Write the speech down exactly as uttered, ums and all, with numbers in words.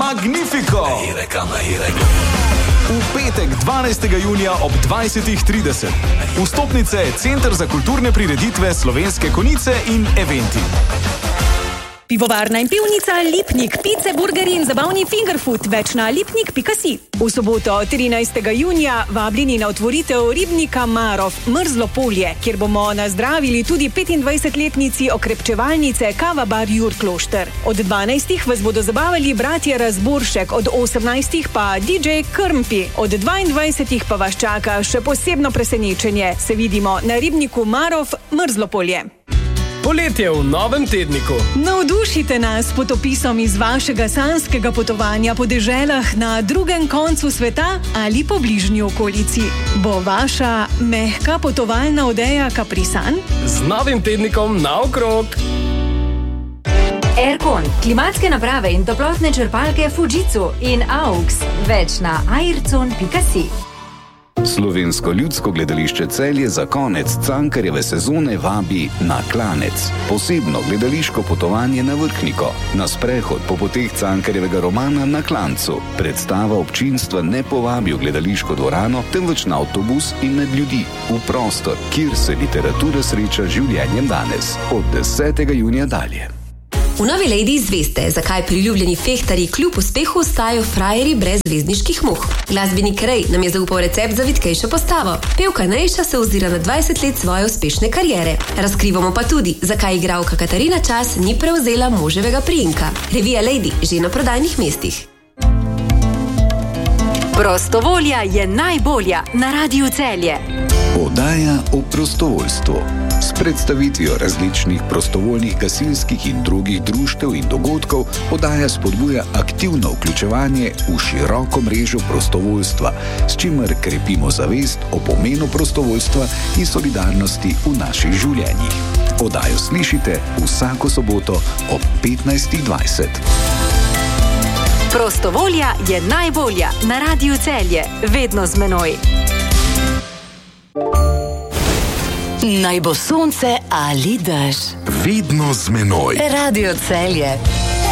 Magnifico! V petek dvanajstega junija ob dvajset trideset. Vstopnice Center za kulturne prireditve Slovenske Konjice in Eventi. Pivovarna in pivnica Lipnik, pice, burgeri in zabavni fingerfood, več na lipnik pika si. V soboto trinajstega junija vabljeni na otvoritev ribnika Marof, Mrzlo polje, kjer bomo nazdravili tudi petindvajsetletnici okrepčevalnice Kava bar Jurklošter. Od dvanajstih vas bodo zabavali bratje Razboršek, od osemnajstih pa D J Krmpi, od dvaindvajsetih pa vas čaka še posebno presenečenje. Se vidimo na ribniku Marof, Mrzlo polje. Poletje v novem tedniku. Navdušite nas s potopisom iz vašega sanjskega potovanja po deželah na drugem koncu sveta ali po bližnji okolici. Bo vaša mehka potovalna odeja Kaprisan? Z novim tednikom naokrog. Aircon, klimatske naprave in toplotne črpalke Fujitsu in Aux. Več na aircon pika si. Slovensko ljudsko gledališče Celje za konec Cankarjeve sezone vabi na Klanec. Posebno gledališko potovanje na Vrhniko. Na sprehod po poteh Cankarjevega romana Na Klancu. Predstava občinstva ne povabi v gledališko dvorano, temveč na avtobus in med ljudi. V prostor, kjer se literatura sreča z življenjem danes. Od desetega junija dalje. V Novi Lady izveste, zakaj priljubljeni fehtarji kljub uspehu ostajajo frajerji brez zvezdniških muh. Glasbenik Rej nam je zaupal recept za vitkejšo postavo. Pevka Nejša se ozira na dvajset let svoje uspešne kariere. Razkrivamo pa tudi, zakaj igralka Katarina Čas ni prevzela moževega priimka. Revija Lady že na prodajnih mestih. Prostovolja je najbolja na Radiu Celje. Oddaja o prostovoljstvu. S predstavitvijo različnih prostovoljnih gasilskih in drugih društev in dogodkov oddaja spodbuja aktivno vključevanje v široko mrežo prostovoljstva, s čimer krepimo zavest o pomenu prostovoljstva in solidarnosti v naših življenjih. Oddajo slišite vsako soboto ob petnajst dvajset. Prostovolja je najbolja na Radiu Celje. Vedno z menoj. Naj bo sonce ali dež. Vedno z menoj. Radio Celje.